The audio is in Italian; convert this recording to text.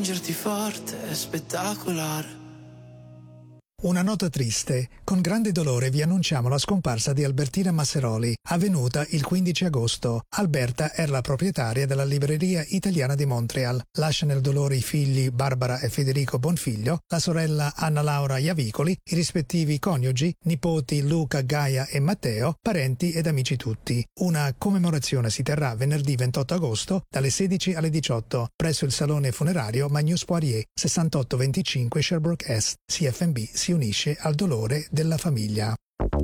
Stringerti forte è spettacolare. Una nota triste. Con grande dolore vi annunciamo la scomparsa di Albertina Masseroli, avvenuta il 15 agosto. Alberta era la proprietaria della libreria italiana di Montreal. Lascia nel dolore i figli Barbara e Federico Bonfiglio, la sorella Anna Laura Iavicoli, i rispettivi coniugi, nipoti Luca, Gaia e Matteo, parenti ed amici tutti. Una commemorazione si terrà venerdì 28 agosto dalle 16 alle 18 presso il salone funerario Magnus Poirier, 6825 Sherbrooke Est. CFMB si unisce al dolore della famiglia.